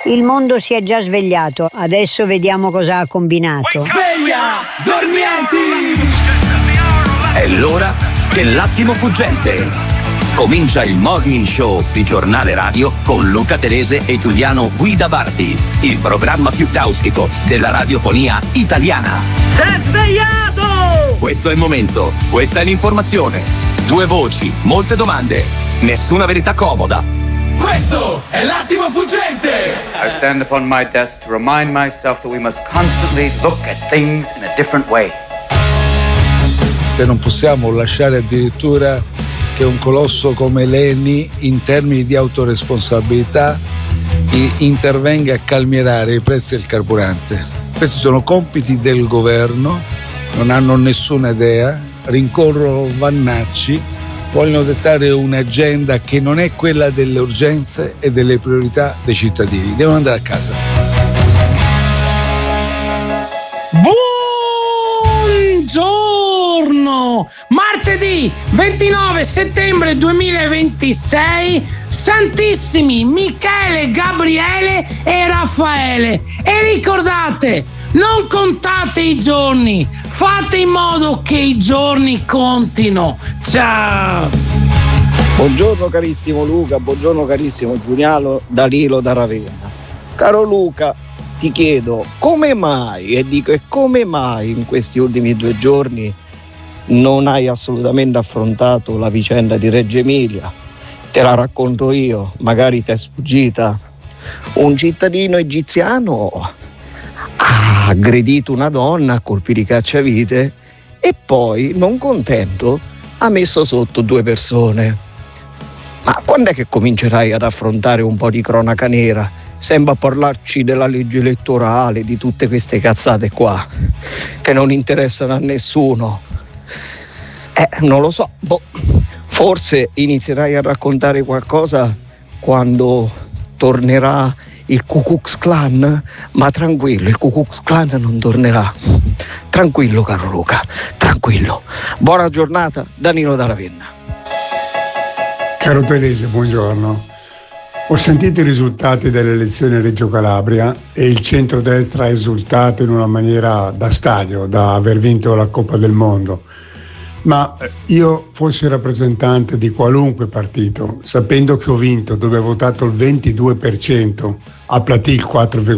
Il mondo si è già svegliato, adesso vediamo cosa ha combinato. Sveglia, dormienti! È l'ora dell'attimo fuggente. Comincia il morning show di Giornale Radio con Luca Telese e Giuliano Guida Bardi, il programma più caustico della radiofonia italiana. Sei svegliato! Questo è il momento, questa è l'informazione. 2 voci, molte domande, nessuna verità comoda. Questo è l'attimo fuggente! I stand upon my desk to remind myself that we must constantly look at things in a different way. Non possiamo lasciare addirittura che un colosso come l'ENI, in termini di autoresponsabilità, intervenga a calmierare i prezzi del carburante. Questi sono compiti del governo, non hanno nessuna idea, rincorrono Vannacci, vogliono dettare un'agenda che non è quella delle urgenze e delle priorità dei cittadini. Devono andare a casa. Buongiorno! Martedì 29 settembre 2026, Santissimi Michele, Gabriele e Raffaele. E ricordate, non contate i giorni, fate in modo che i giorni contino. Ciao! Buongiorno carissimo Luca, buongiorno carissimo Giuliano Danilo da Ravenna. Caro Luca, ti chiedo come mai, e dico e come mai in questi ultimi 2 giorni non hai assolutamente affrontato la vicenda di Reggio Emilia? Te la racconto io, magari ti è sfuggita. Un cittadino egiziano ha aggredito una donna a colpi di cacciavite e poi, non contento, ha messo sotto 2 persone. Ma quando è che comincerai ad affrontare un po' di cronaca nera? Sembra parlarci della legge elettorale, di tutte queste cazzate qua che non interessano a nessuno. Non lo so, forse inizierai a raccontare qualcosa quando tornerà il Ku Klux Klan, ma tranquillo, il Ku Klux Klan non tornerà. Tranquillo caro Luca, tranquillo. Buona giornata, Danilo da Ravenna. Caro Telese, buongiorno. Ho sentito i risultati delle elezioni a Reggio Calabria e il centrodestra ha esultato in una maniera da stadio, da aver vinto la Coppa del Mondo. Ma io fossi rappresentante di qualunque partito, sapendo che ho vinto dove ho votato il 22%, a Platì il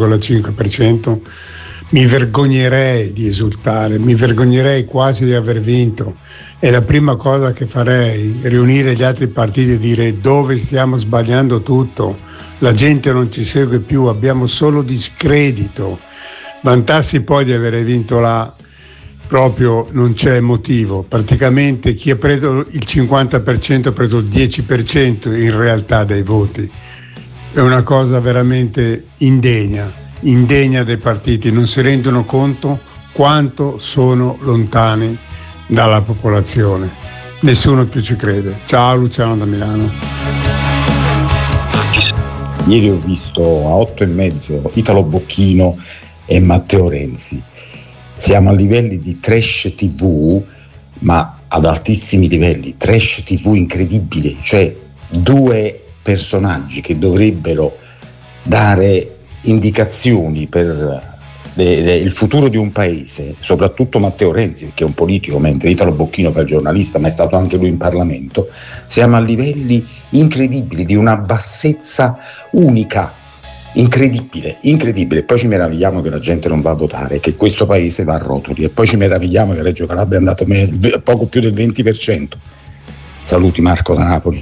4,5%, mi vergognerei di esultare, mi vergognerei quasi di aver vinto. E la prima cosa che farei è riunire gli altri partiti e dire dove stiamo sbagliando tutto, la gente non ci segue più, abbiamo solo discredito. Vantarsi poi di aver vinto là proprio non c'è motivo. Praticamente chi ha preso il 50% ha preso il 10% in realtà dei voti. È una cosa veramente indegna dei partiti, non si rendono conto quanto sono lontani dalla popolazione. Nessuno più ci crede. Ciao Luciano da Milano. Ieri ho visto a 8:30 Italo Bocchino e Matteo Renzi. Siamo a livelli di trash TV, ma ad altissimi livelli, trash TV incredibili, cioè 2 personaggi che dovrebbero dare indicazioni per il futuro di un paese, soprattutto Matteo Renzi, che è un politico, mentre Italo Bocchino fa il giornalista, ma è stato anche lui in Parlamento. Siamo a livelli incredibili, di una bassezza unica, incredibile. Poi ci meravigliamo che la gente non va a votare, che questo paese va a rotoli, e poi ci meravigliamo che Reggio Calabria è andato poco più del 20%. Saluti, Marco da Napoli.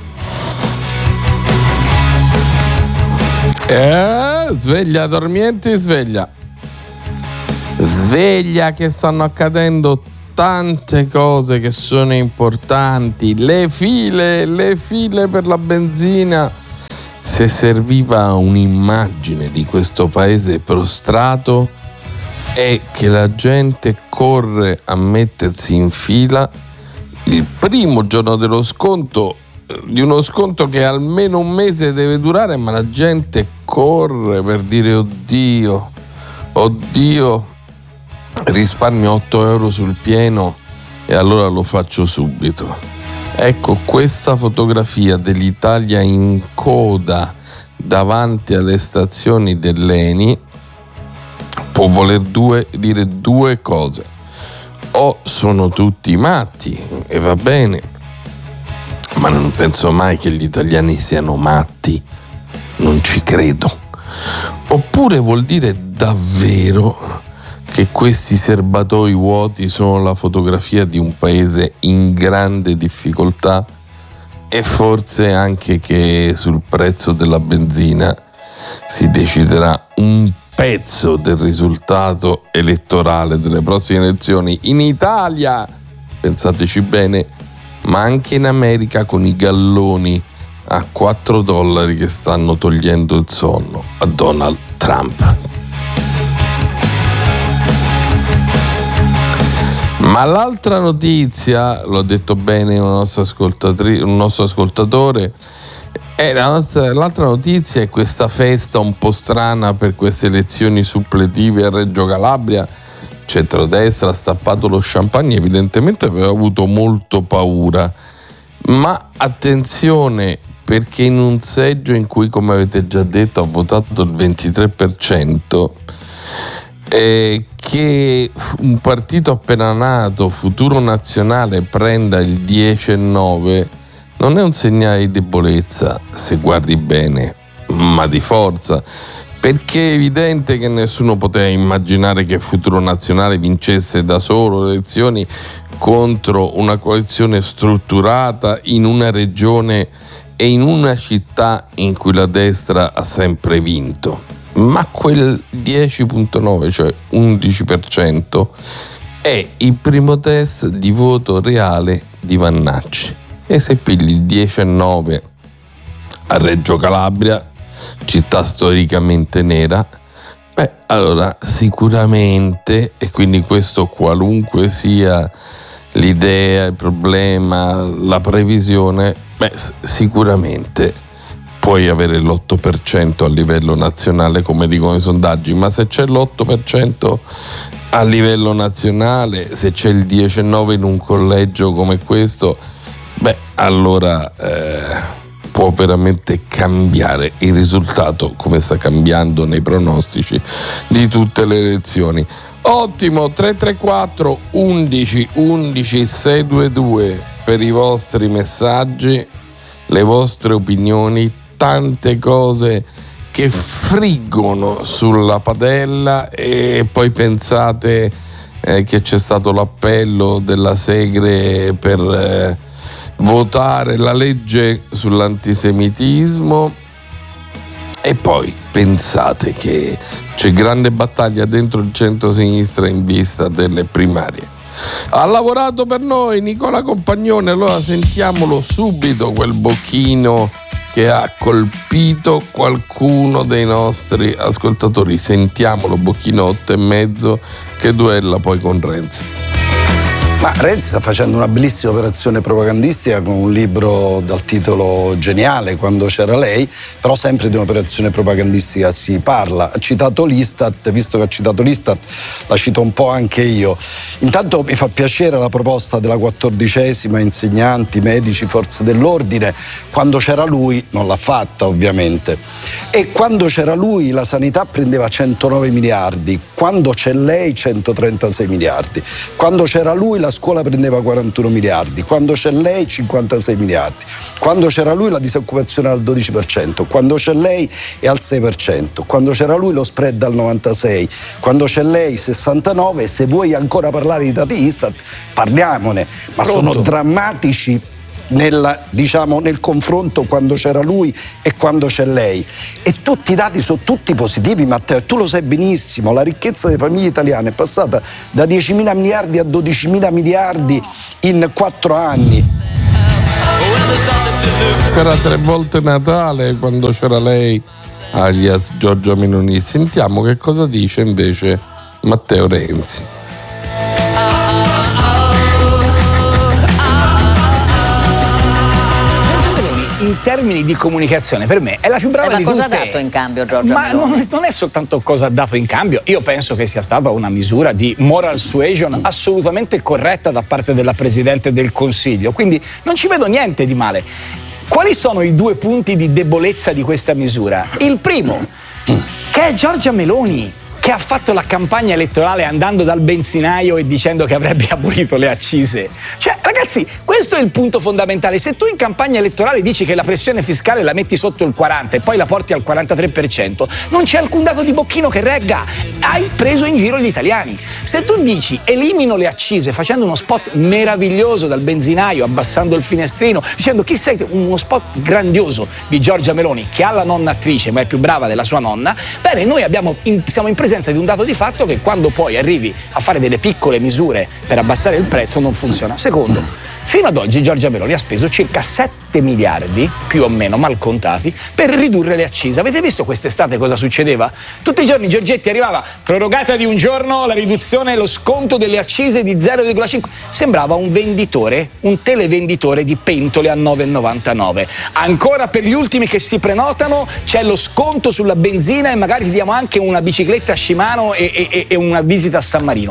Sveglia dormienti, sveglia che stanno accadendo tante cose che sono importanti. Le file per la benzina. Se serviva un'immagine di questo paese prostrato, è che la gente corre a mettersi in fila il primo giorno dello sconto, di uno sconto che almeno un mese deve durare, ma la gente corre per dire oddio, risparmio 8 euro sul pieno e allora lo faccio subito. Ecco, questa fotografia dell'Italia in coda davanti alle stazioni dell'ENI può voler dire due cose: o sono tutti matti, e va bene, ma non penso mai che gli italiani siano matti, non ci credo. Oppure vuol dire davvero che questi serbatoi vuoti sono la fotografia di un paese in grande difficoltà, e forse anche che sul prezzo della benzina si deciderà un pezzo del risultato elettorale delle prossime elezioni in Italia, pensateci bene, ma anche in America, con i galloni a $4 che stanno togliendo il sonno a Donald Trump. Ma l'altra notizia, l'ho detto bene un nostro ascoltatore, l'altra notizia è questa festa un po' strana per queste elezioni suppletive a Reggio Calabria. Centrodestra ha stappato lo champagne, evidentemente aveva avuto molto paura, ma attenzione, perché in un seggio in cui, come avete già detto, ha votato il 23%, che un partito appena nato, Futuro Nazionale, prenda il 10,9% non è un segnale di debolezza, se guardi bene, ma di forza, perché è evidente che nessuno poteva immaginare che Futuro Nazionale vincesse da solo le elezioni contro una coalizione strutturata in una regione e in una città in cui la destra ha sempre vinto. Ma quel 10,9%, cioè 11%, è il primo test di voto reale di Vannacci. E se pigli il 10,9% a Reggio Calabria, città storicamente nera, allora sicuramente, e quindi questo qualunque sia l'idea, il problema, la previsione, sicuramente puoi avere l'8% a livello nazionale, come dicono i sondaggi, ma se c'è l'8% a livello nazionale, se c'è il 10,9% in un collegio come questo, allora può veramente cambiare il risultato, come sta cambiando nei pronostici di tutte le elezioni. Ottimo, 334 11 11 622 per i vostri messaggi, le vostre opinioni, tante cose che friggono sulla padella, e poi pensate che c'è stato l'appello della Segre per votare la legge sull'antisemitismo, e poi pensate che c'è grande battaglia dentro il centro-sinistra in vista delle primarie. Ha lavorato per noi Nicola Compagnone, allora sentiamolo subito quel bocchino che ha colpito qualcuno dei nostri ascoltatori. Sentiamolo, bocchino 8,5 che duella poi con Renzi. Ma Renzi sta facendo una bellissima operazione propagandistica con un libro dal titolo geniale, Quando c'era lei, però sempre di un'operazione propagandistica si parla. Ha citato l'Istat, visto che ha citato l'Istat la cito un po' anche io. Intanto mi fa piacere la proposta della 14ª, insegnanti, medici, forze dell'ordine. Quando c'era lui non l'ha fatta, ovviamente, e quando c'era lui la sanità prendeva 109 miliardi, quando c'è lei 136 miliardi, quando c'era lui la scuola prendeva 41 miliardi, quando c'è lei 56 miliardi, quando c'era lui la disoccupazione al 12%, quando c'è lei è al 6%, quando c'era lui lo spread al 96%, quando c'è lei 69%. Se vuoi ancora parlare di dati Istat parliamone, ma sono drammatici nel confronto quando c'era lui e quando c'è lei, e tutti i dati sono tutti positivi, Matteo, e tu lo sai benissimo. La ricchezza delle famiglie italiane è passata da 10.000 miliardi a 12.000 miliardi in 4 anni. Sarà 3 volte Natale quando c'era lei, alias Giorgia Meloni. Sentiamo che cosa dice invece Matteo Renzi. In termini di comunicazione, per me è la più brava di tutte. Ma cosa ha dato in cambio Giorgia Meloni? Ma non è soltanto cosa ha dato in cambio. Io penso che sia stata una misura di moral suasion assolutamente corretta da parte della Presidente del Consiglio, quindi non ci vedo niente di male. Quali sono i 2 punti di debolezza di questa misura? Il primo, che è Giorgia Meloni, che ha fatto la campagna elettorale andando dal benzinaio e dicendo che avrebbe abolito le accise. Cioè, ragazzi, questo è il punto fondamentale. Se tu in campagna elettorale dici che la pressione fiscale la metti sotto il 40 e poi la porti al 43%, non c'è alcun dato di Bocchino che regga. Hai preso in giro gli italiani. Se tu dici elimino le accise facendo uno spot meraviglioso dal benzinaio, abbassando il finestrino, dicendo chi sei, uno spot grandioso di Giorgia Meloni, che ha la nonna attrice ma è più brava della sua nonna, bene, noi siamo in presenza di un dato di fatto che quando poi arrivi a fare delle piccole misure per abbassare il prezzo non funziona. Secondo, fino ad oggi Giorgia Meloni ha speso circa 7 miliardi, più o meno mal contati, per ridurre le accise. Avete visto quest'estate cosa succedeva? Tutti i giorni Giorgetti arrivava, prorogata di un giorno la riduzione, lo sconto delle accise di 0,5. Sembrava un venditore, un televenditore di pentole a 9,99. Ancora per gli ultimi che si prenotano c'è lo sconto sulla benzina e magari ti diamo anche una bicicletta a Shimano e una visita a San Marino.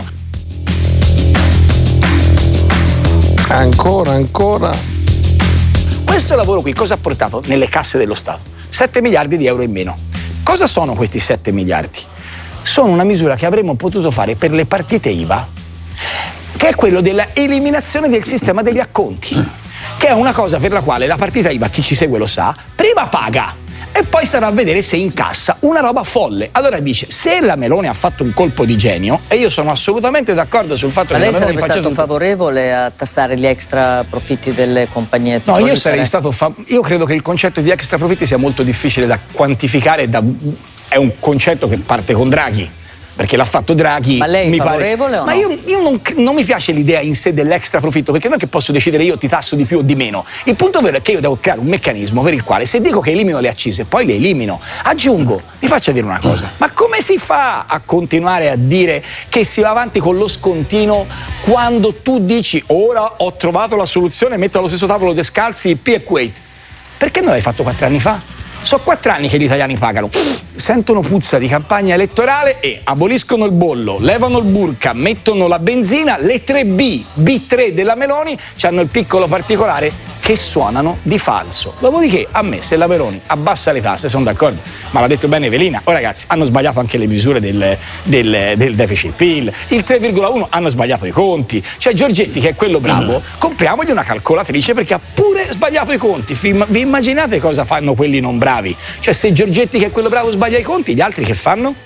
Ancora. Questo lavoro qui cosa ha portato nelle casse dello Stato? 7 miliardi di euro in meno. Cosa sono questi 7 miliardi? Sono una misura che avremmo potuto fare per le partite IVA, che è quello della eliminazione del sistema degli acconti, che è una cosa per la quale la partita IVA, chi ci segue lo sa, prima paga e poi starà a vedere se incassa una roba folle. Allora dice, se la Meloni ha fatto un colpo di genio, e io sono assolutamente d'accordo sul fatto che la Meloni faccia... Ma lei sarebbe stato favorevole a tassare gli extra profitti delle compagnie titolifere? No, io sarei stato io credo che il concetto di extra profitti sia molto difficile da quantificare, è un concetto che parte con Draghi, perché l'ha fatto Draghi. Ma lei è favorevole o no? Ma io non mi piace l'idea in sé dell'extra profitto, perché non è che posso decidere io ti tasso di più o di meno. Il punto vero è che io devo creare un meccanismo per il quale, se dico che elimino le accise, poi le elimino. Aggiungo, vi faccio dire una cosa, ma come si fa a continuare a dire che si va avanti con lo scontino quando tu dici ora ho trovato la soluzione, metto allo stesso tavolo descalzi IP e Kuwait? Perché non l'hai fatto 4 anni fa? Sono 4 anni che gli italiani pagano, sentono puzza di campagna elettorale e aboliscono il bollo, levano il burka, mettono la benzina, le 3B, B3 della Meloni hanno il piccolo particolare che suonano di falso. Dopodiché a me, se la Meloni abbassa le tasse, sono d'accordo, ma l'ha detto bene Evelina, ragazzi, hanno sbagliato anche le misure del deficit PIL, il 3,1 hanno sbagliato i conti, cioè Giorgetti che è quello bravo, compriamogli una calcolatrice perché ha pure sbagliato i conti. Vi immaginate cosa fanno quelli non bravi? Cioè se Giorgetti che è quello bravo sbaglia i conti, gli altri che fanno?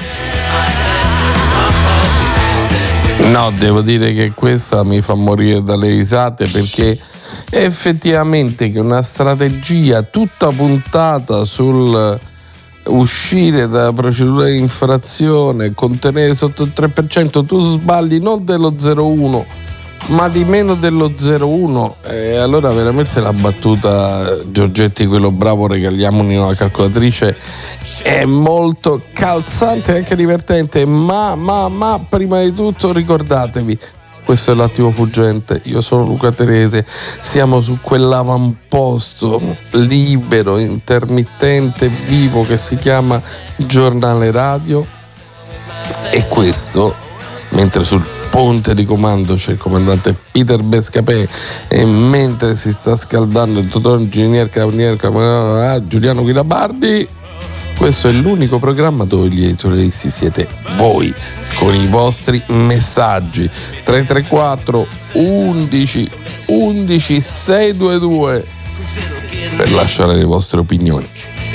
No, devo dire che questa mi fa morire dalle risate, perché effettivamente che una strategia tutta puntata sul uscire da procedura di infrazione, contenere sotto il 3%, tu sbagli non dello 0,1 ma di meno dello 0,1, e allora veramente la battuta Giorgetti quello bravo, regaliamogli una calcolatrice, è molto calzante e anche divertente, ma prima di tutto ricordatevi, questo è l'Attimo Fuggente, io sono Luca Telese, siamo su quell'avamposto libero, intermittente, vivo che si chiama Giornale Radio, e questo mentre sul ponte di comando c'è il comandante Peter Bescapè e mentre si sta scaldando il dottor ingegnere Giuliano Guilabardi. Questo è l'unico programma dove gli editorialisti siete voi, con i vostri messaggi 334 11 11 622 per lasciare le vostre opinioni.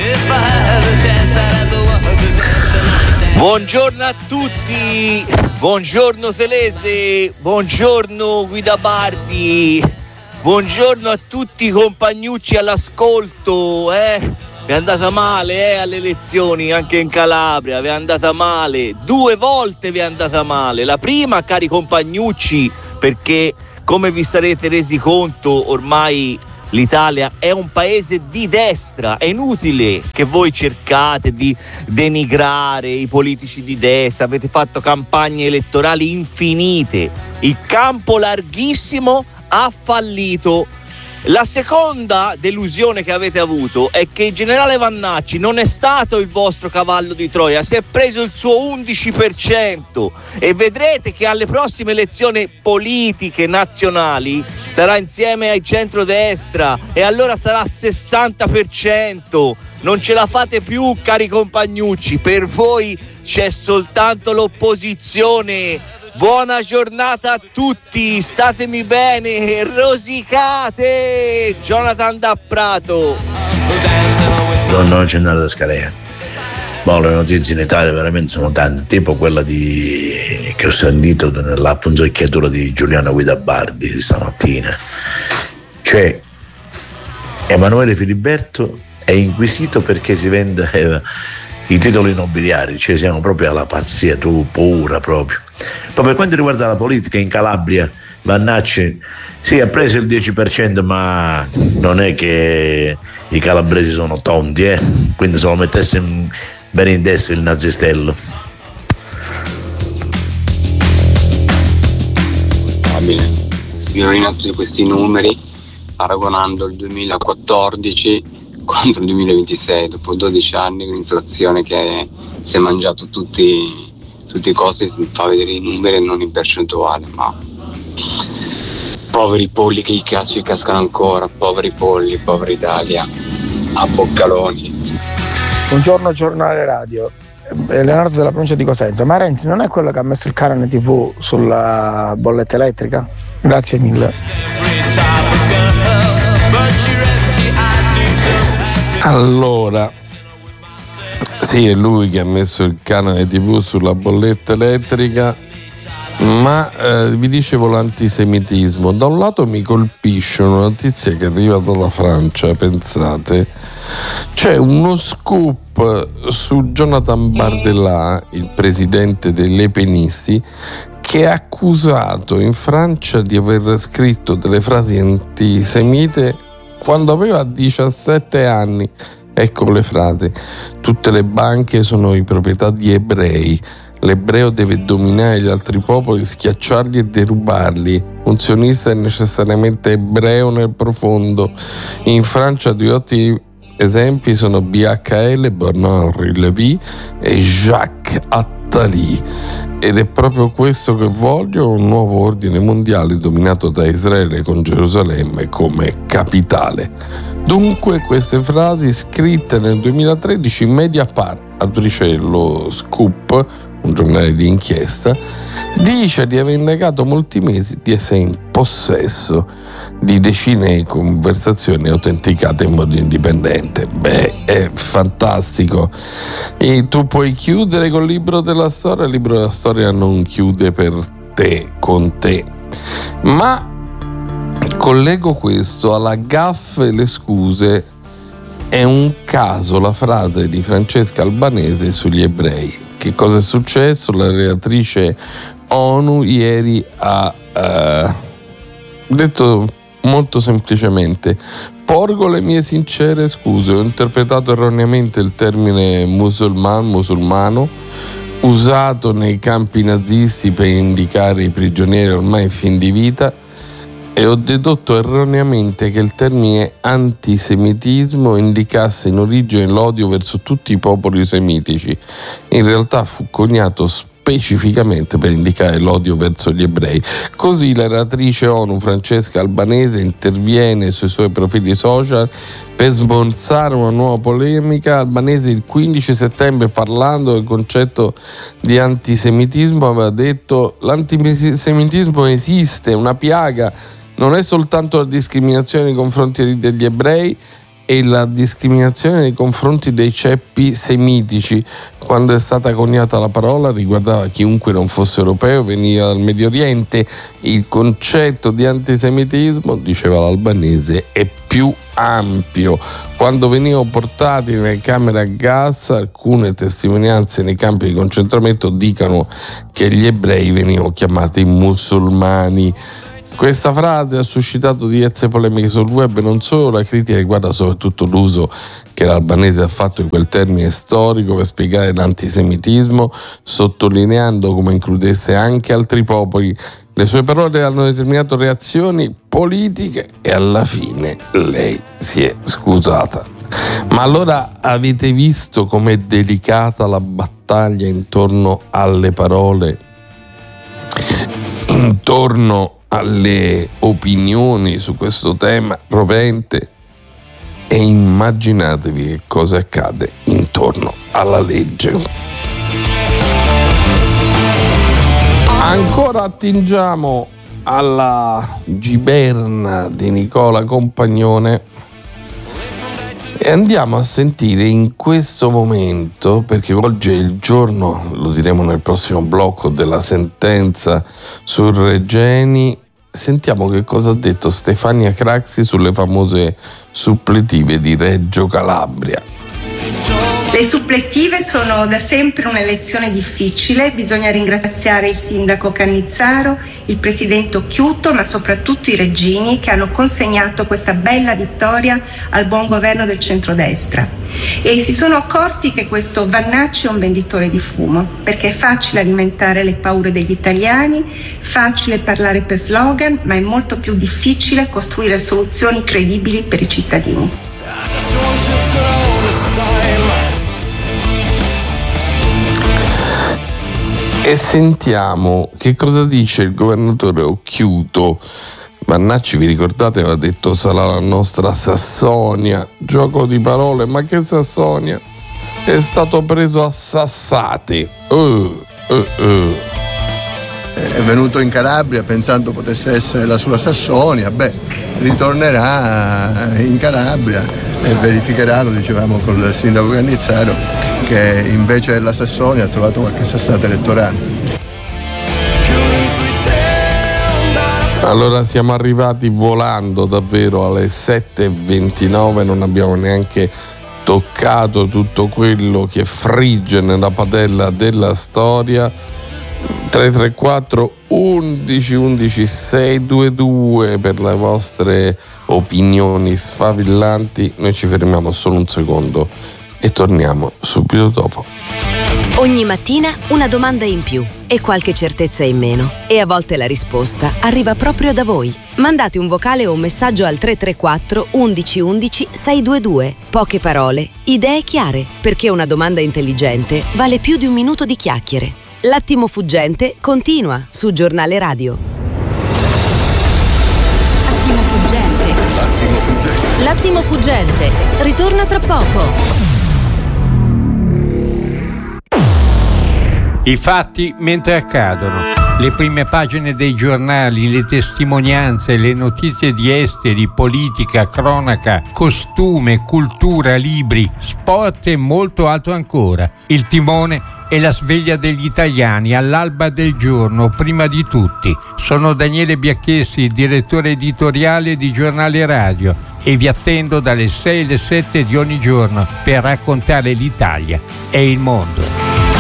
Buongiorno a tutti, buongiorno Telese, buongiorno Guidabardi, buongiorno a tutti i compagnucci all'ascolto, Vi è andata male alle elezioni anche in Calabria, vi è andata male, 2 volte vi è andata male. La prima, cari compagnucci, perché come vi sarete resi conto ormai l'Italia è un paese di destra, è inutile che voi cercate di denigrare i politici di destra, avete fatto campagne elettorali infinite, il campo larghissimo ha fallito. La seconda delusione che avete avuto è che il generale Vannacci non è stato il vostro cavallo di Troia, si è preso il suo 11% e vedrete che alle prossime elezioni politiche nazionali sarà insieme ai centrodestra e allora sarà 60%. Non ce la fate più, cari compagnucci, per voi c'è soltanto l'opposizione. Buona giornata a tutti, statemi bene, rosicate! Jonathan da Prato. Buongiorno generale da Scalea. Le notizie in Italia veramente sono tante, tipo quella che ho sentito nella punzocchiatura di Giuliano Guidabardi di stamattina. Cioè, Emanuele Filiberto è inquisito perché si vende i titoli nobiliari, cioè siamo proprio alla pazzia pura proprio. Poi per quanto riguarda la politica in Calabria, Vannacci sì, ha preso il 10%, ma non è che i calabresi sono tonti, quindi se lo mettesse bene in destra il nazistello. Abbiamo in atto di questi numeri paragonando il 2014 contro il 2026, dopo 12 anni con l'inflazione che si è mangiato tutti i costi, fa vedere i numeri e non in percentuale, ma poveri polli che ci cascano ancora, poveri polli, povera Italia, a Boccaloni. Buongiorno giornale radio, Leonardo della provincia di Cosenza. Ma Renzi non è quello che ha messo il canone TV sulla bolletta elettrica? Grazie mille. Allora, sì, è lui che ha messo il canone TV sulla bolletta elettrica, ma vi dicevo l'antisemitismo. Da un lato mi colpisce una notizia che arriva dalla Francia, pensate, c'è uno scoop su Jonathan Bardella, il presidente dei lepenisti, che è accusato in Francia di aver scritto delle frasi antisemite quando aveva 17 anni. Ecco le frasi: tutte le banche sono in proprietà di ebrei, l'ebreo deve dominare gli altri popoli, schiacciarli e derubarli, un sionista è necessariamente ebreo nel profondo. In Francia due ottimi esempi sono BHL, Bernard Lévy e Jacques Attali, ed è proprio questo che voglio, un nuovo ordine mondiale dominato da Israele con Gerusalemme come capitale. Dunque queste frasi scritte nel 2013, Mediapart, autrice lo Scoop, un giornale di inchiesta, dice di aver indagato molti mesi di essere in possesso di decine di conversazioni autenticate in modo indipendente. Beh, è fantastico. E tu puoi chiudere col libro della storia, il libro della storia non chiude per te, con te. Ma collego questo alla gaffe e le scuse. È un caso la frase di Francesca Albanese sugli ebrei. Che cosa è successo? La relatrice ONU ieri ha detto molto semplicemente: porgo le mie sincere scuse, ho interpretato erroneamente il termine musulmano usato nei campi nazisti per indicare i prigionieri ormai in fin di vita, e ho dedotto erroneamente che il termine antisemitismo indicasse in origine l'odio verso tutti i popoli semitici. In realtà fu coniato specificamente per indicare l'odio verso gli ebrei. Così la relatrice ONU Francesca Albanese interviene sui suoi profili social per smorzare una nuova polemica. Albanese il 15 settembre, parlando del concetto di antisemitismo, aveva detto: l'antisemitismo esiste, è una piaga, non è soltanto la discriminazione nei confronti degli ebrei, e la discriminazione nei confronti dei ceppi semitici. Quando è stata coniata la parola riguardava chiunque non fosse europeo, veniva dal Medio Oriente. Il concetto di antisemitismo, diceva l'albanese, è più ampio. Quando venivano portati nelle camere a gas, alcune testimonianze nei campi di concentramento dicono che gli ebrei venivano chiamati musulmani. Questa frase ha suscitato diverse polemiche sul web, non solo. La critica riguarda soprattutto l'uso che l'albanese ha fatto di quel termine storico per spiegare l'antisemitismo, sottolineando come includesse anche altri popoli Le sue parole hanno determinato reazioni politiche e alla fine lei si è scusata. Ma allora avete visto com'è delicata la battaglia intorno alle parole, intorno alle opinioni su questo tema rovente? E immaginatevi che cosa accade intorno alla legge. Ancora attingiamo alla giberna di Nicola Compagnone e andiamo a sentire in questo momento, perché oggi è il giorno, lo diremo nel prossimo blocco, della sentenza su Regeni. Sentiamo che cosa ha detto Stefania Craxi sulle famose suppletive di Reggio Calabria. Le suppletive sono da sempre un'elezione difficile, bisogna ringraziare il sindaco Cannizzaro, il presidente Occhiuto, ma soprattutto i reggini che hanno consegnato questa bella vittoria al buon governo del centrodestra. E si sono accorti che questo Vannacci è un venditore di fumo, perché è facile alimentare le paure degli italiani, facile parlare per slogan, ma è molto più difficile costruire soluzioni credibili per i cittadini. E sentiamo che cosa dice il governatore Occhiuto. Vannacci, vi ricordate, aveva detto sarà la nostra Sassonia. Gioco di parole, ma che Sassonia? È stato preso a sassate. È venuto in Calabria pensando potesse essere la sua Sassonia, ritornerà in Calabria e verificherà, lo dicevamo col sindaco Cannizzaro, che invece della Sassonia ha trovato qualche sassata elettorale. Allora siamo arrivati volando davvero alle 7:29, non abbiamo neanche toccato tutto quello che frigge nella padella della storia. 334 11 11 622 per le vostre opinioni sfavillanti. Noi ci fermiamo solo un secondo e torniamo subito dopo. Ogni mattina una domanda in più e qualche certezza in meno, e a volte la risposta arriva proprio da voi. Mandate un vocale o un messaggio al 334 11 11 622. Poche parole, idee chiare, perché una domanda intelligente vale più di un minuto di chiacchiere. L'attimo fuggente continua su Giornale Radio. L'attimo fuggente. L'attimo fuggente. L'attimo fuggente ritorna tra poco. I fatti mentre accadono. Le prime pagine dei giornali, le testimonianze, le notizie di esteri, politica, cronaca, costume, cultura, libri, sport e molto altro ancora. Il timone e la sveglia degli italiani all'alba del giorno, prima di tutti. Sono Daniele Biacchessi, direttore editoriale di Giornale Radio, e vi attendo dalle 6 alle 7 di ogni giorno per raccontare l'Italia e il mondo.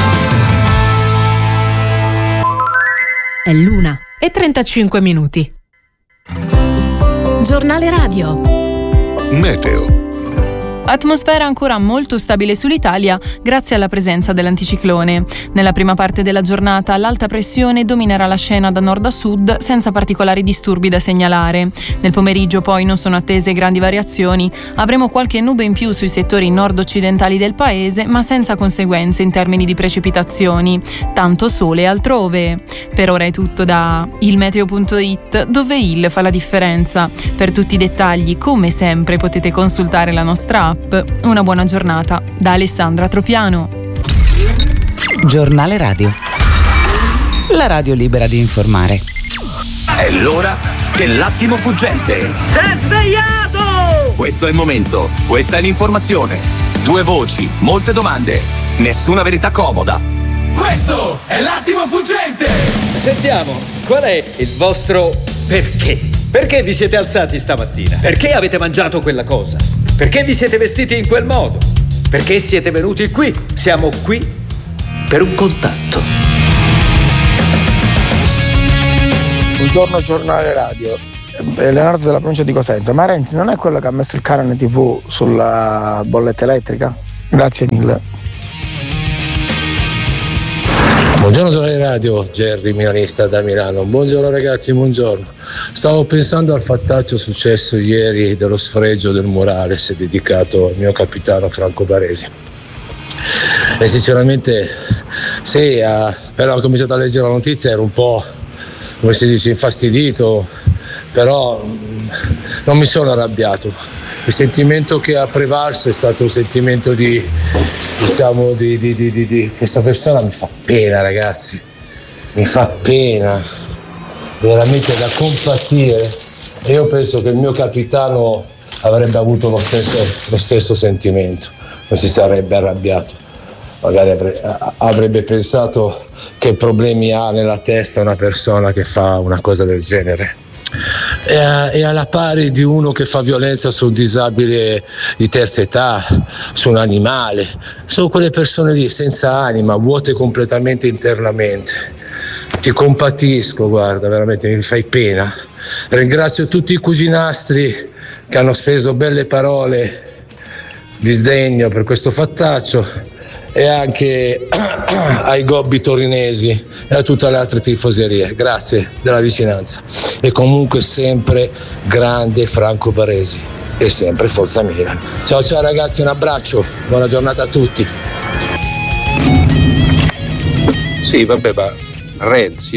È l'1:35. Giornale Radio. Meteo. Atmosfera ancora molto stabile sull'Italia grazie alla presenza dell'anticiclone. Nella prima parte della giornata l'alta pressione dominerà la scena da nord a sud senza particolari disturbi da segnalare. Nel pomeriggio poi non sono attese grandi variazioni. Avremo qualche nube in più sui settori nord-occidentali del paese, ma senza conseguenze in termini di precipitazioni. Tanto sole altrove. Per ora è tutto da ilmeteo.it, dove il fa la differenza. Per tutti i dettagli, come sempre, potete consultare la nostra app. Una buona giornata da Alessandra Tropiano. Giornale Radio. La radio libera di informare. È l'ora dell'attimo fuggente. Si è svegliato! Questo è il momento, questa è l'informazione. 2 voci, molte domande, nessuna verità comoda. Questo è l'attimo fuggente! Sentiamo, qual è il vostro perché? Perché vi siete alzati stamattina? Perché avete mangiato quella cosa? Perché vi siete vestiti in quel modo? Perché siete venuti qui? Siamo qui per un contatto. Buongiorno Giornale Radio. Leonardo della provincia di Cosenza. Ma Renzi non è quello che ha messo il canone TV sulla bolletta elettrica? Grazie mille. Buongiorno Giornale Radio, Gerry milanista da Milano. Buongiorno ragazzi, buongiorno. Stavo pensando al fattaccio successo ieri dello sfregio del Murales dedicato al mio capitano Franco Baresi. E sinceramente sì, però ho cominciato a leggere la notizia, ero un po', come si dice, infastidito, però non mi sono arrabbiato. Il sentimento che ha prevalso è stato un sentimento di questa persona. Mi fa pena, ragazzi, mi fa pena, veramente da compatire, e io penso che il mio capitano avrebbe avuto lo stesso sentimento, non si sarebbe arrabbiato, magari avrebbe pensato che problemi ha nella testa una persona che fa una cosa del genere. È alla pari di uno che fa violenza su un disabile di terza età, su un animale. Sono quelle persone lì senza anima, vuote completamente internamente. Ti compatisco, guarda, veramente mi fai pena. Ringrazio tutti i cuginastri che hanno speso belle parole di sdegno per questo fattaccio, e anche ai gobbi torinesi e a tutte le altre tifoserie. Grazie della vicinanza, e comunque sempre grande Franco Baresi e sempre Forza Milan. Ciao ciao ragazzi, un abbraccio, buona giornata a tutti. Sì, vabbè, ma Renzi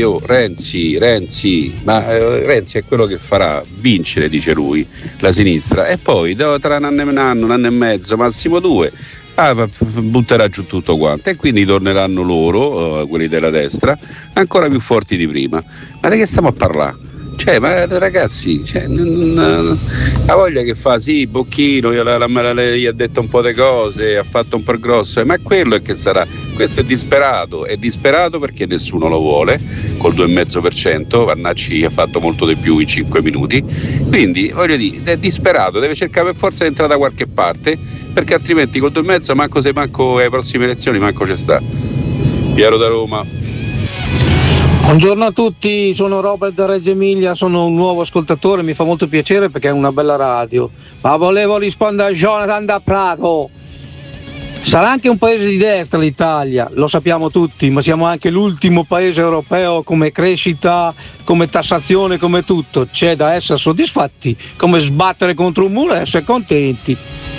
è quello che farà vincere, dice lui, la sinistra, e poi tra un anno e mezzo, massimo 2, butterà giù tutto quanto, e quindi torneranno loro, quelli della destra, ancora più forti di prima. Ma di che stiamo a parlare? Cioè, ma ragazzi, la voglia che fa, sì, Bocchino gli ha detto un po' di cose, ha fatto un po' grosso, ma quello è che sarà. Questo è disperato perché nessuno lo vuole, col 2,5%, Vannacci ha fatto molto di più in 5 minuti, quindi voglio dire, è disperato, deve cercare per forza di entrare da qualche parte, perché altrimenti col 2,5 manco alle prossime elezioni manco c'è sta. Piero da Roma. Buongiorno a tutti, sono Robert da Reggio Emilia, sono un nuovo ascoltatore, mi fa molto piacere perché è una bella radio, ma volevo rispondere a Jonathan da Prato. Sarà anche un paese di destra l'Italia, lo sappiamo tutti, ma siamo anche l'ultimo paese europeo come crescita, come tassazione, come tutto. C'è da essere soddisfatti, come sbattere contro un muro e essere contenti.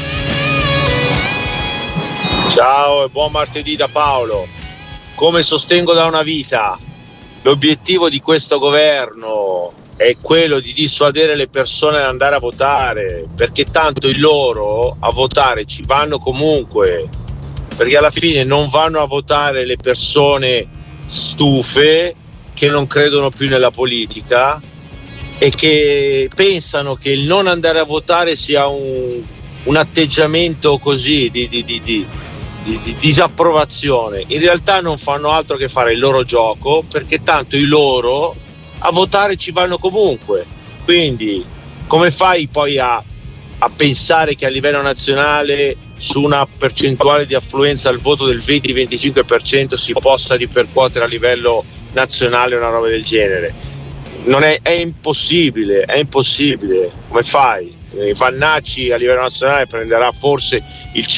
Ciao e buon martedì da Paolo. Come sostengo da una vita, l'obiettivo di questo governo è quello di dissuadere le persone ad andare a votare, perché tanto loro a votare ci vanno comunque, perché alla fine non vanno a votare le persone stufe che non credono più nella politica e che pensano che il non andare a votare sia un atteggiamento così di disapprovazione. In realtà non fanno altro che fare il loro gioco, perché tanto i loro a votare ci vanno comunque. Quindi come fai poi a pensare che a livello nazionale su una percentuale di affluenza al voto del 20-25% si possa ripercuotere a livello nazionale una roba del genere? Non è impossibile, è impossibile. Come fai? Vannacci a livello nazionale prenderà forse il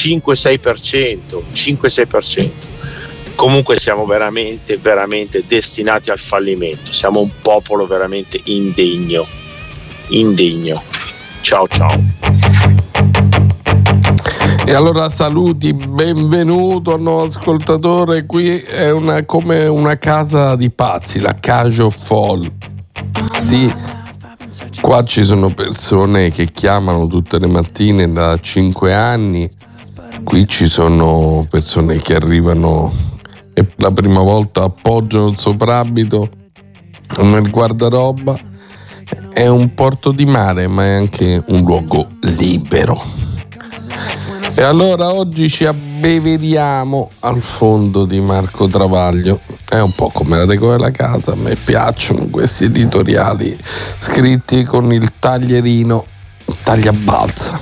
5-6%. Comunque siamo veramente destinati al fallimento, siamo un popolo veramente indegno. Ciao. E allora saluti, benvenuto al nuovo ascoltatore. Qui è come una casa di pazzi, la Cage of Fall. Sì, qua ci sono persone che chiamano tutte le mattine da 5 anni. Qui ci sono persone che arrivano e per la prima volta appoggiano il soprabito nel guardaroba. È un porto di mare, ma è anche un luogo libero. E allora oggi ci abbeveriamo al fondo di Marco Travaglio. È un po' come la decora della casa, a me piacciono questi editoriali scritti con il taglierino tagliabalza.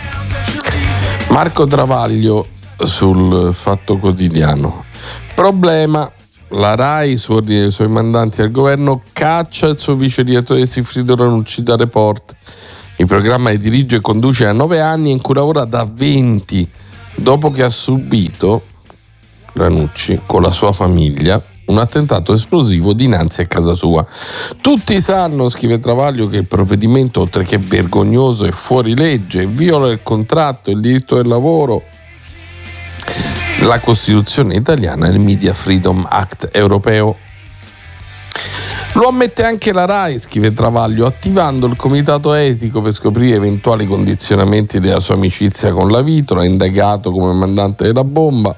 Marco Travaglio sul Fatto Quotidiano. Problema: la RAI, i suoi mandanti al governo, caccia il suo vice direttore Sigfrido Ranucci da Report. Il programma che dirige e conduce da 9 anni in cui lavora da 20, dopo che ha subito, Ranucci, con la sua famiglia, un attentato esplosivo dinanzi a casa sua. Tutti sanno, scrive Travaglio, che il provvedimento, oltre che vergognoso, è fuori legge, viola il contratto, il diritto del lavoro, la Costituzione italiana e il Media Freedom Act europeo. Lo ammette anche la RAI, scrive Travaglio, attivando il comitato etico per scoprire eventuali condizionamenti della sua amicizia con la Vitola, indagato come mandante della bomba.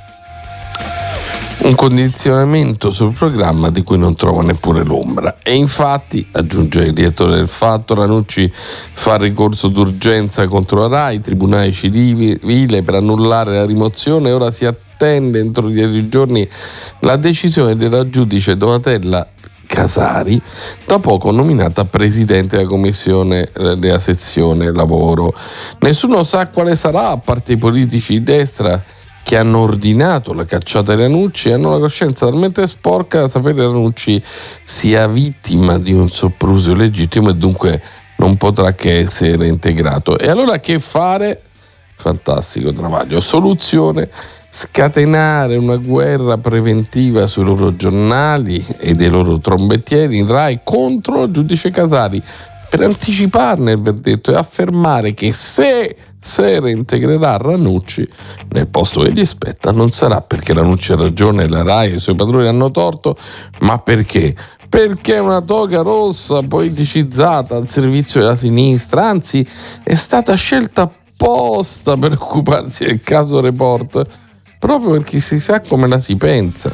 Un condizionamento sul programma di cui non trova neppure l'ombra. E infatti, aggiunge il direttore del Fatto, Ranucci fa ricorso d'urgenza contro la RAI, tribunale civile, per annullare la rimozione, e ora si attende entro 10 giorni la decisione della giudice Donatella Casari, da poco nominata presidente della commissione della sezione lavoro. Nessuno sa quale sarà, a parte i politici di destra che hanno ordinato la cacciata di Ranucci e hanno la coscienza talmente sporca da sapere che Ranucci sia vittima di un sopprusio legittimo e dunque non potrà che essere reintegrato. E allora che fare? Fantastico Travaglio. Soluzione: scatenare una guerra preventiva sui loro giornali e dei loro trombettieri in RAI contro il giudice Casari, per anticiparne il verdetto e affermare che se reintegrerà Ranucci nel posto che gli spetta, non sarà perché Ranucci ha ragione e la RAI e i suoi padroni hanno torto, ma perché è una toga rossa politicizzata al servizio della sinistra, anzi è stata scelta apposta per occuparsi del caso Report, proprio perché si sa come la si pensa.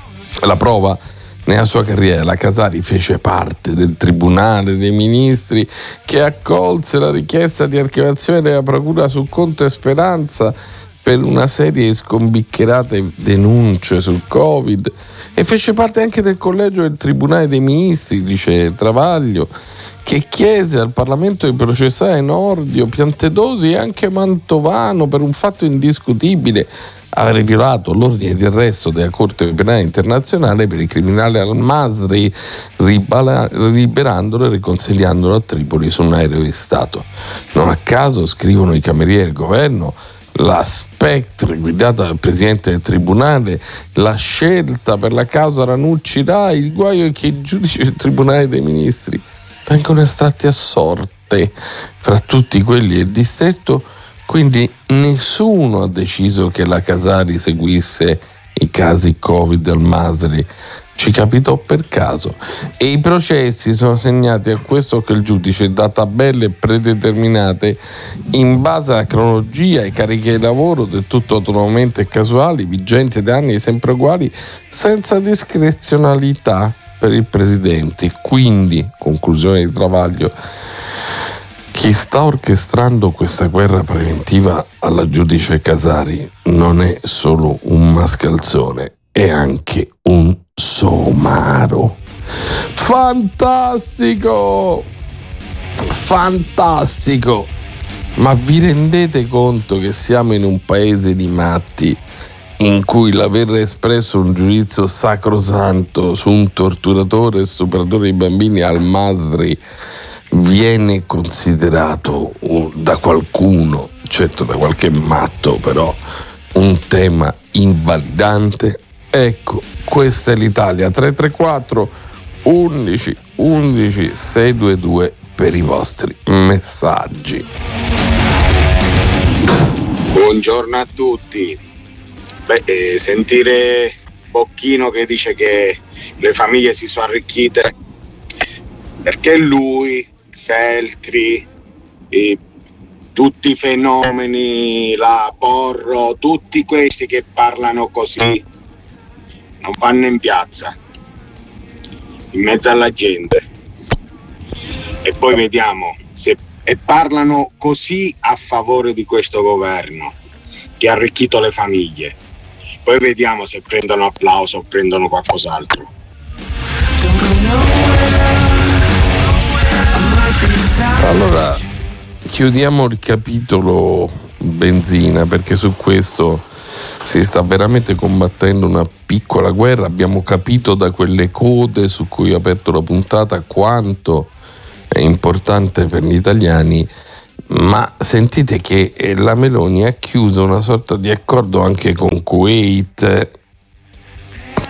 La prova: nella sua carriera la Casari fece parte del Tribunale dei Ministri che accolse la richiesta di archiviazione della Procura su Conte e Speranza per una serie di scombiccherate denunce sul Covid, e fece parte anche del collegio del Tribunale dei Ministri, dice Travaglio, che chiese al Parlamento di processare Nordio, Piantedosi e anche Mantovano per un fatto indiscutibile: aver violato l'ordine di arresto della Corte Penale Internazionale per il criminale Al-Masri, liberandolo e riconsegnandolo a Tripoli su un aereo di Stato. Non a caso, scrivono i camerieri del governo, la Spectre guidata dal presidente del tribunale, la scelta per la causa Ranucci-Rai, il guaio è che i giudici del Tribunale dei Ministri vengono estratti a sorte fra tutti quelli del distretto. Quindi nessuno ha deciso che la Casari seguisse i casi Covid al Masri, ci capitò per caso, e i processi sono segnati a questo che il giudice dà tabelle predeterminate in base alla cronologia e cariche di lavoro del tutto autonomamente e casuali, vigenti da anni sempre uguali, senza discrezionalità per il presidente. Quindi, conclusione di Travaglio, chi sta orchestrando questa guerra preventiva alla giudice Casari non è solo un mascalzone, è anche un somaro. Fantastico! Fantastico! Ma vi rendete conto che siamo in un paese di matti in cui l'aver espresso un giudizio sacrosanto su un torturatore e stupratore di bambini Al-Masri viene considerato da qualcuno, certo da qualche matto, però un tema invalidante? Ecco, questa è l'Italia. 334 11 11 622 per i vostri messaggi. Buongiorno a tutti. Sentire Bocchino che dice che le famiglie si sono arricchite perché lui, Feltri, tutti i fenomeni, la Porro, tutti questi che parlano così non vanno in piazza, in mezzo alla gente, e poi vediamo se parlano così a favore di questo governo che ha arricchito le famiglie, poi vediamo se prendono applauso o prendono qualcos'altro. Allora chiudiamo il capitolo benzina, perché su questo si sta veramente combattendo una piccola guerra. Abbiamo capito da quelle code su cui ho aperto la puntata quanto è importante per gli italiani, ma sentite che la Meloni ha chiuso una sorta di accordo anche con Kuwait,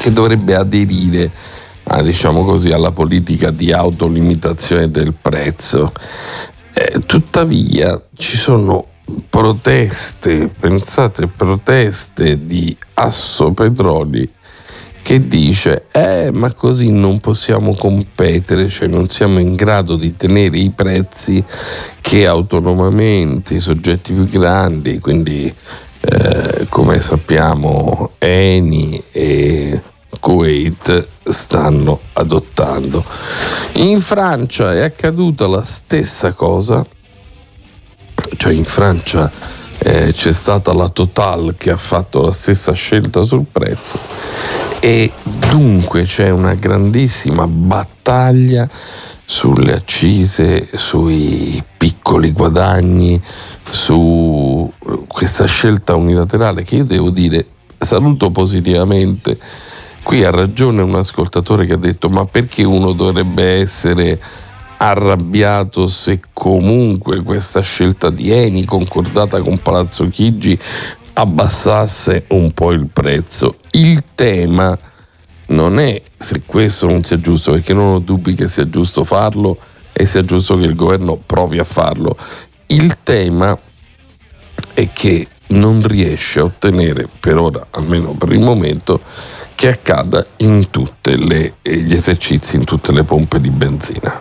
che dovrebbe aderire diciamo così, alla politica di autolimitazione del prezzo. Tuttavia ci sono proteste, pensate, proteste di Assopetroli che dice ma così non possiamo competere, cioè non siamo in grado di tenere i prezzi che autonomamente i soggetti più grandi, quindi come sappiamo Eni e Kuwait stanno adottando. In Francia è accaduta la stessa cosa, cioè in Francia c'è stata la Total che ha fatto la stessa scelta sul prezzo e dunque c'è una grandissima battaglia sulle accise, sui piccoli guadagni, su questa scelta unilaterale che io devo dire saluto positivamente. Qui ha ragione un ascoltatore che ha detto: ma perché uno dovrebbe essere arrabbiato se comunque questa scelta di Eni concordata con Palazzo Chigi abbassasse un po' il prezzo? Il tema non è se questo non sia giusto, perché non ho dubbi che sia giusto farlo e sia giusto che il governo provi a farlo. Il tema è che non riesce a ottenere, per ora, almeno per il momento, che accada in tutte gli esercizi, in tutte le pompe di benzina.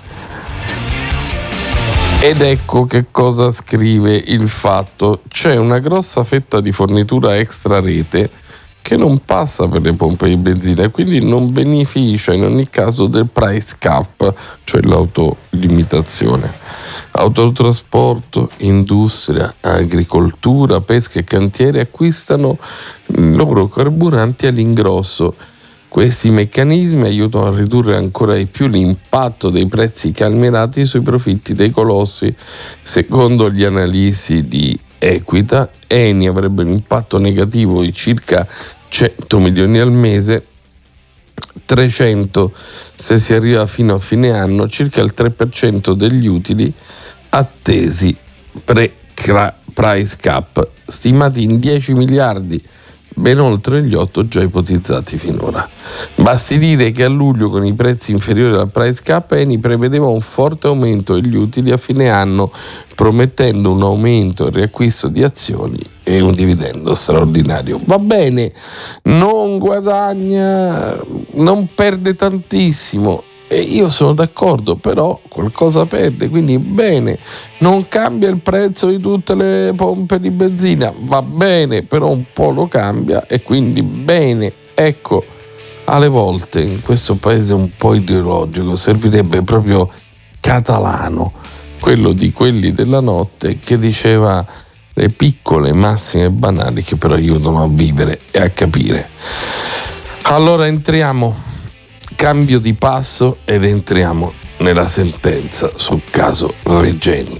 Ed ecco che cosa scrive Il Fatto: c'è una grossa fetta di fornitura extra rete che non passa per le pompe di benzina e quindi non beneficia in ogni caso del price cap, cioè l'autolimitazione. Autotrasporto, industria, agricoltura, pesca e cantieri acquistano i loro carburanti all'ingrosso. Questi meccanismi aiutano a ridurre ancora di più l'impatto dei prezzi calmierati sui profitti dei colossi. Secondo gli analisti di Equita, Eni avrebbe un impatto negativo di circa 100 milioni al mese, 300 se si arriva fino a fine anno, circa il 3% degli utili attesi pre-price cap, stimati in 10 miliardi, ben oltre gli 8 già ipotizzati finora. Basti dire che a luglio, con i prezzi inferiori al price cap, Eni prevedeva un forte aumento degli utili a fine anno, promettendo un aumento e riacquisto di azioni e un dividendo straordinario. Va bene, non guadagna, non perde tantissimo, e io sono d'accordo, però qualcosa perde, quindi bene, non cambia il prezzo di tutte le pompe di benzina, va bene, però un po' lo cambia e quindi bene. Ecco, alle volte in questo paese un po' ideologico servirebbe proprio Catalano, quello di Quelli della Notte, che diceva le piccole massime banali che però aiutano a vivere e a capire. Allora entriamo, cambio di passo ed entriamo nella sentenza sul caso Regeni.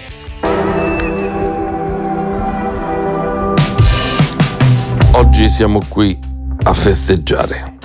Oggi siamo qui a festeggiare.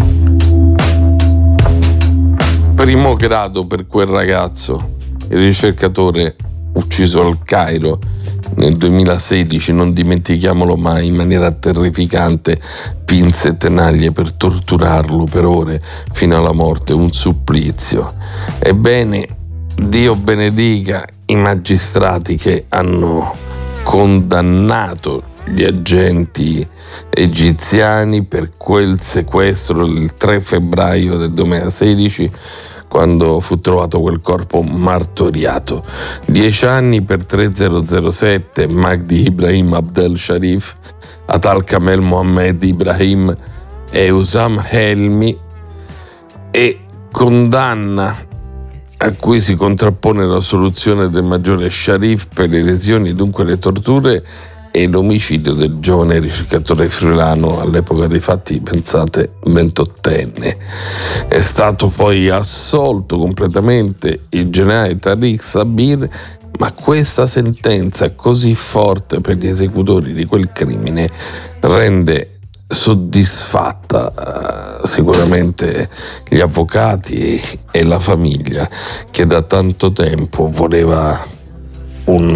Primo grado per quel ragazzo, il ricercatore ucciso al Cairo nel 2016, non dimentichiamolo mai, in maniera terrificante, pinze e tenaglie per torturarlo per ore fino alla morte, un supplizio. Ebbene, Dio benedica i magistrati che hanno condannato gli agenti egiziani per quel sequestro del 3 febbraio del 2016, quando fu trovato quel corpo martoriato. 10 anni per 3007 Magdi Ibrahim Abdel Sharif, Atal Kamel Mohammed Ibrahim e Usam Helmi, e condanna a cui si contrappone la soluzione del maggiore Sharif per le lesioni, dunque le torture e l'omicidio del giovane ricercatore friulano, all'epoca dei fatti, pensate, 28enne. È stato poi assolto completamente il generale Tariq Sabir, ma questa sentenza così forte per gli esecutori di quel crimine rende soddisfatta sicuramente gli avvocati e la famiglia, che da tanto tempo voleva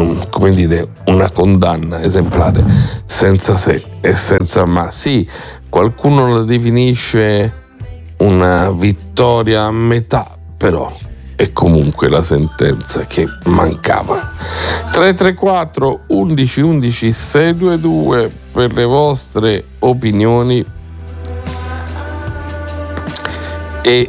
una condanna esemplare senza se e senza ma. Sì, Qualcuno la definisce una vittoria a metà, però è comunque la sentenza che mancava. 334 11 11 622 per le vostre opinioni e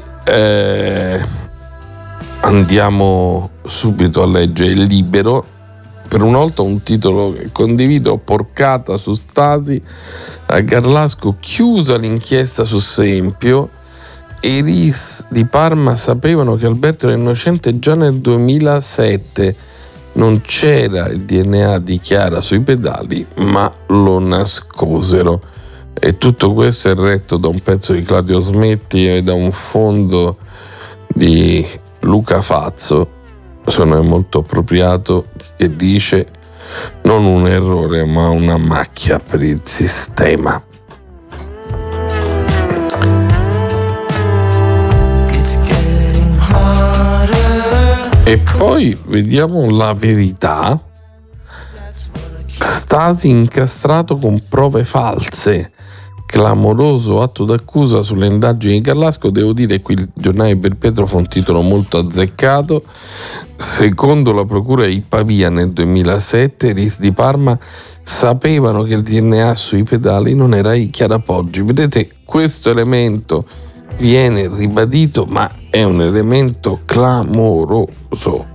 andiamo subito a leggere il Libero. Per una volta un titolo che condivido: porcata su Stasi, a Garlasco chiusa l'inchiesta su Sempio, e i RIS di Parma sapevano che Alberto era innocente già nel 2007, non c'era il DNA di Chiara sui pedali ma lo nascosero. E tutto questo è retto da un pezzo di Claudio Smetti e da un fondo di Luca Fazzo, sono molto appropriato, che dice: non un errore ma una macchia per il sistema. E poi vediamo La Verità. Stasi incastrato con prove false, clamoroso atto d'accusa sulle indagini di Garlasco. Devo dire, qui il giornale Belpietro fa un titolo molto azzeccato. Secondo la procura di Pavia nel 2007 i RIS di Parma sapevano che il DNA sui pedali non era di Chiara Poggi. Vedete, questo elemento viene ribadito, ma è un elemento clamoroso.